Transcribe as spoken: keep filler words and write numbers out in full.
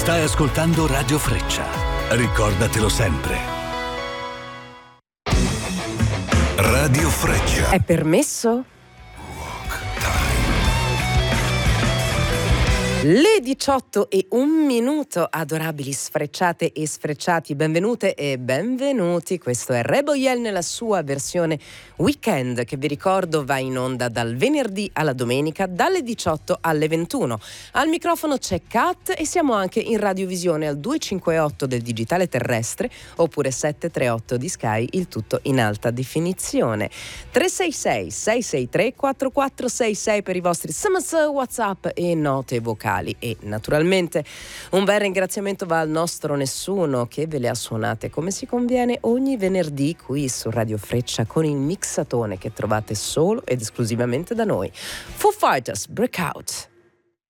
Stai ascoltando Radio Freccia. Ricordatelo sempre. Radio Freccia. È permesso? Le diciotto e un minuto, adorabili sfrecciate e sfrecciati, benvenute e benvenuti. Questo è Reboyel nella sua versione weekend, che vi ricordo va in onda dal venerdì alla domenica dalle diciotto alle ventuno. Al microfono c'è Kat e siamo anche in radiovisione al duecentocinquantotto del digitale terrestre oppure settecentotrentotto di Sky, il tutto in alta definizione. tre sei sei sei sei tre quattro quattro sei sei per i vostri sms, WhatsApp e note vocali. E naturalmente un bel ringraziamento va al nostro Nessuno, che ve le ha suonate come si conviene ogni venerdì qui su Radio Freccia con il mixatone che trovate solo ed esclusivamente da noi. Foo Fighters, Breakout.